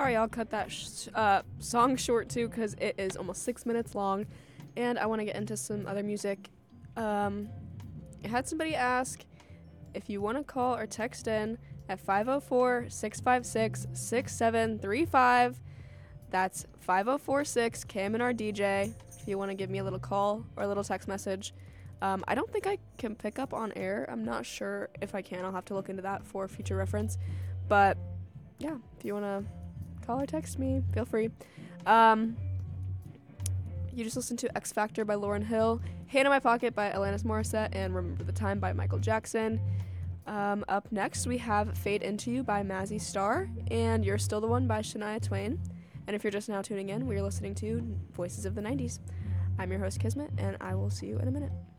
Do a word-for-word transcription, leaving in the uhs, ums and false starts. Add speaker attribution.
Speaker 1: All right, I'll cut that sh- uh, song short too because it is almost six minutes long, and I want to get into some other music. Um, I had somebody ask if you want to call or text in at five oh four, six five six, six seven three five. That's five oh four six K M N R D J if you want to give me a little call or a little text message. Um, I don't think I can pick up on air. I'm not sure if I can. I'll have to look into that for future reference. But yeah, if you want to call or text me, feel free. Um, you just listened to X Factor by Lauryn Hill, Hand in My Pocket by Alanis Morissette, and Remember the Time by Michael Jackson. Um, up next, we have Fade Into You by Mazzy Star, and You're Still the One by Shania Twain. And if you're just now tuning in, we are listening to Voices of the nineties. I'm your host, Kismet, and I will see you in a minute.